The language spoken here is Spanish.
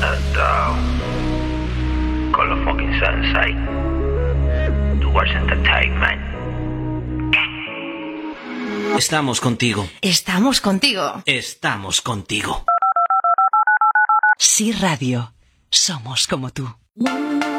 Con los fucking Sensei. Towards Entertainment. Estamos contigo. Estamos contigo. Estamos contigo. Sí Radio. Somos como tú.